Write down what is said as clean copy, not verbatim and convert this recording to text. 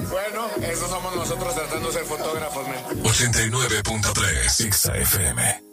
Bueno, eso somos nosotros tratando de ser fotógrafos, men. 89.3 XFM.